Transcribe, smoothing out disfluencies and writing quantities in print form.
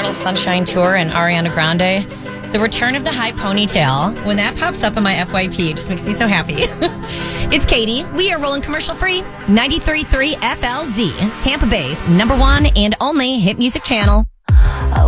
Eternal Sunshine Tour and Ariana Grande. The return of the high ponytail. When that pops up in my FYP, it just makes me so happy. It's Katie. We are rolling commercial free. 93.3 FLZ, Tampa Bay's #1 and only hit music channel.